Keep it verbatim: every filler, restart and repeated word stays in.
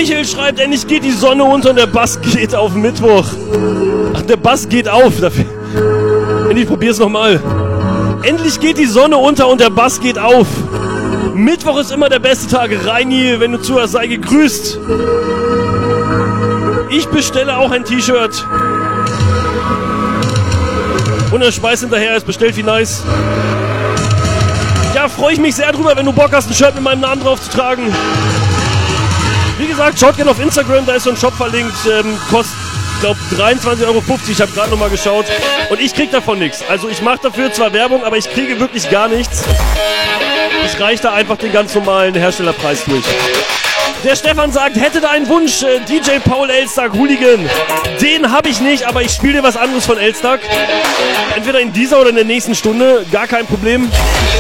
Michael schreibt, endlich geht die Sonne unter und der Bass geht auf Mittwoch. Ach, der Bass geht auf. Dafür. Ich probier's nochmal. Endlich geht die Sonne unter und der Bass geht auf. Mittwoch ist immer der beste Tag. Reini, wenn du zuhörst, sei gegrüßt. Ich bestelle auch ein T-Shirt. Und der Schweiß hinterher ist bestellt wie nice. Ja, freue ich mich sehr drüber, wenn du Bock hast, ein Shirt mit meinem Namen drauf zu tragen. Wie gesagt, schaut gerne auf Instagram, da ist so ein Shop verlinkt. Ähm, kostet, ich glaube, dreiundzwanzig Euro fünfzig. Ich habe gerade nochmal geschaut. Und ich krieg davon nichts. Also ich mache dafür zwar Werbung, aber ich kriege wirklich gar nichts. Ich reiche da einfach den ganz normalen Herstellerpreis durch. Der Stefan sagt, hätte da einen Wunsch, äh, D J Paul Elstag Hooligan. Den habe ich nicht, aber ich spiele dir was anderes von Elstag. Entweder in dieser oder in der nächsten Stunde, gar kein Problem.